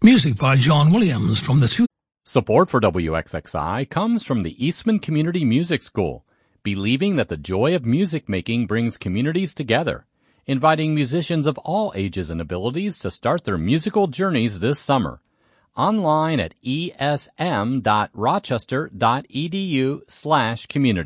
Music by John Williams from the Support for WXXI comes from the Eastman Community Music School, believing that the joy of music making brings communities together, inviting musicians of all ages and abilities to start their musical journeys this summer. Online at esm.rochester.edu/community.